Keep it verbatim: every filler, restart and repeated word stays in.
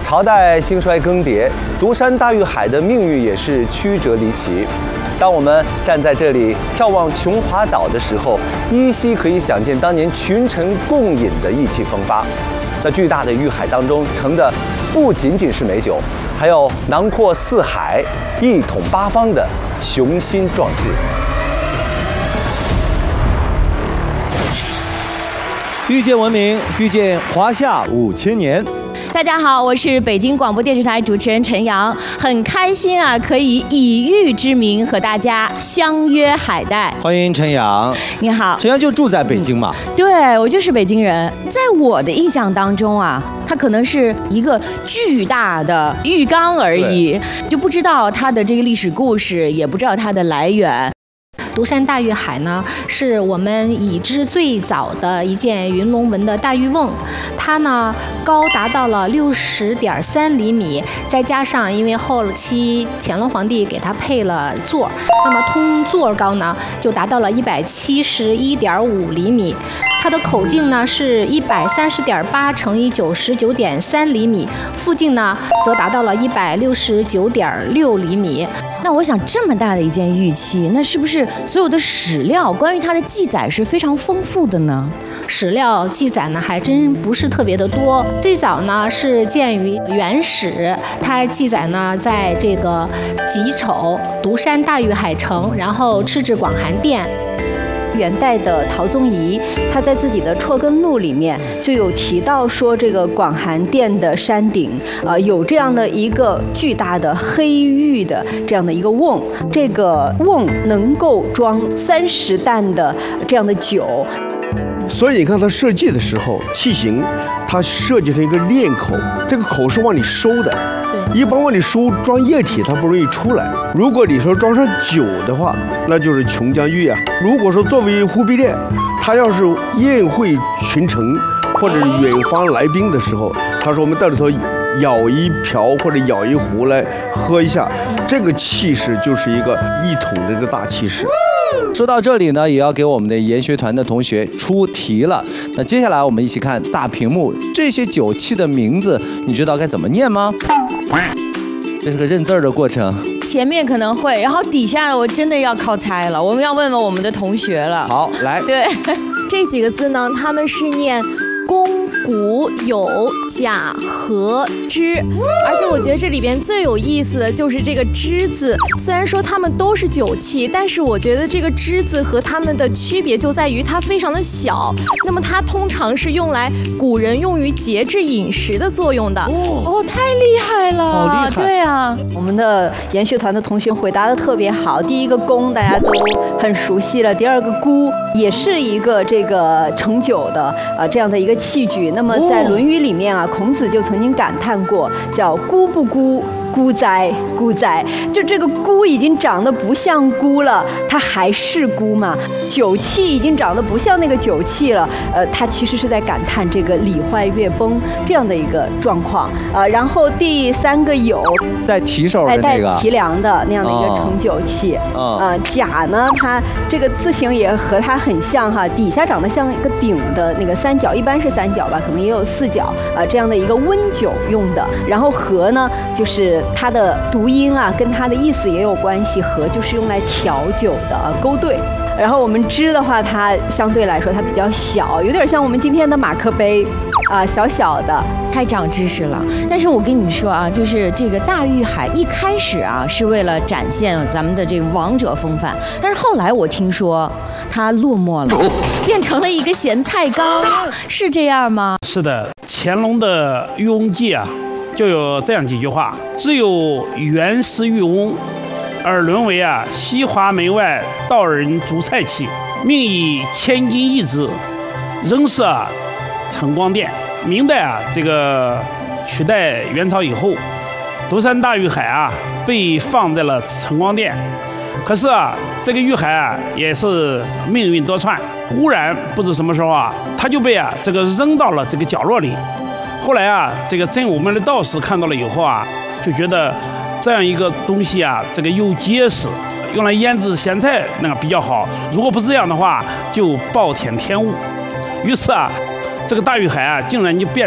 朝代兴衰更迭，独山大玉海的命运也是曲折离奇。当我们站在这里眺望琼华岛的时候，依稀可以想见当年群臣共饮的意气风发。那巨大的玉海当中盛的不仅仅是美酒，还有囊括四海、一统八方的雄心壮志。遇见文明，遇见华夏五千年。 大家好，我是北京广播电视台主持人陈阳，很开心啊，可以以玉之名和大家相约海带。 欢迎陈阳。 你好。 陈阳就住在北京嘛？ 嗯、对，我就是北京人。在我的印象当中啊，它可能是一个巨大的浴缸而已，就不知道它的这个历史故事，也不知道它的来源。 独山大玉海呢，是我们已知最早的一件云龙纹的大玉瓮，它呢高达到了六十点三厘米，再加上因为后期乾隆皇帝给它配了座，那么通座高呢就达到了一百七十一点五厘米。它的口径呢是一百三十点八乘以九十九点三厘米，腹径呢则达到了一百六十九点六厘米。 那我想，这么大的一件玉器，那是不是所有的史料关于它的记载是非常丰富的呢？ 史料记载呢还真不是特别的多。最早呢是见于《元史》，它记载呢在这个己丑独山大玉海城，然后敕至广寒殿。 元代的陶宗仪，他在自己的《辍耕录》里面就有提到说，这个广寒殿的山顶，呃，有这样的一个巨大的黑玉的这样的一个瓮，这个瓮能够装三十担的这样的酒。 所以你看它设计的时候，器型它设计成一个链口，这个口是往里收的。一般往里收装液体，它不容易出来。如果你说装上酒的话，那就是琼浆玉啊。如果说作为忽必烈，他要是宴会群臣或者远方来宾的时候，他说我们到里头舀一瓢或者舀一壶来喝一下，这个气势就是一个一统的这个大气势。 说到这里呢，也要给我们的研学团的同学出题了。那接下来我们一起看大屏幕，这些酒器的名字，你知道该怎么念吗？这是个认字儿的过程。 前面可能会，然后底下我真的要靠猜了，我们要问问我们的同学了。 好，来， 对， 这几个字呢，他们是念肱、骨、有、甲、和、之，而且我觉得这里边最有意思的就是这个之字。虽然说它们都是酒器，但是我觉得这个之字和它们的区别就在于它非常的小。那么它通常是用来古人用于节制饮食的作用的。 哦，哦太厉害了！ 好厉害！ 对啊， 我们的研学团的同学回答的特别好。第一个肱大家都很熟悉了，第二个钴也是一个这个盛酒的呃这样的一个器具。那么在《论语》里面啊，孔子就曾经感叹过，叫孤不孤，孤哉孤哉。就这个孤已经长得不像孤了，它还是孤嘛。酒器已经长得不像那个酒器了，呃，它其实是在感叹这个礼坏乐崩这样的一个状况。呃，然后第三个有带提手的那个， 带提梁的那样的一个盛酒器。 哦、 呃，甲呢，它这个字形也和它很像哈，底下长得像一个鼎的那个三角，一般是三角吧，可能也有四角啊、呃，这样的一个温酒用的。然后和呢，就是它的读音啊，跟它的意思也有关系，和就是用来调酒的，呃、勾兑。然后我们知的话，它相对来说它比较小，有点像我们今天的马克杯，啊、呃，小小的。 太长知识了。但是我跟你说啊，就是这个大玉海一开始啊是为了展现咱们的这个王者风范，但是后来我听说它落寞了，变成了一个咸菜缸，是这样吗？ 是的，乾隆的《渔翁记》啊，就有这样几句话：只有原始渔翁，而沦为啊西华门外道人煮菜器，命以千金一之，仍是啊承光殿。明代啊，这个取代元朝以后，独山大玉海啊被放在了承光殿。可是啊，这个玉海啊也是命运多舛，忽然不知什么时候啊，他就被啊这个扔到了这个角落里。后来啊，这个真武门的道士看到了以后啊，就觉得这样一个东西啊，这个又结实，用来腌制咸菜那个比较好。如果不这样的话，就暴殄天物。于是啊，这个大玉海啊，竟然就变